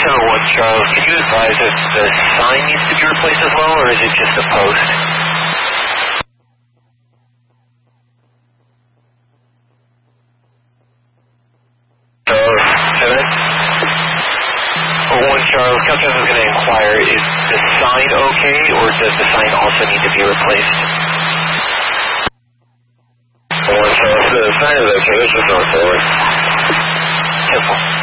171 Charles, can you advise if the sign needs to be replaced as well, or is it just a post? Charles, 1 Charles, Customs is going to inquire, is the sign okay, or does the sign also need to be replaced? 1 Charles, the sign is okay, it's just going forward. Careful.